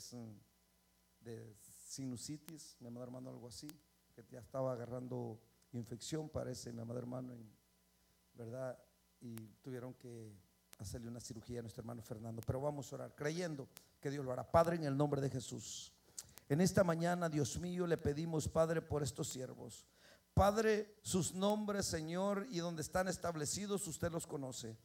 es de sinusitis, mi amado hermano, algo así, que ya estaba agarrando infección, parece, mi amado hermano, ¿verdad? Y tuvieron que hacerle una cirugía a nuestro hermano Fernando. Pero vamos a orar creyendo que Dios lo hará. Padre, en el nombre de Jesús, en esta mañana, Dios mío, le pedimos, Padre, por estos siervos. Padre, sus nombres, Señor, y donde están establecidos, usted los conoce.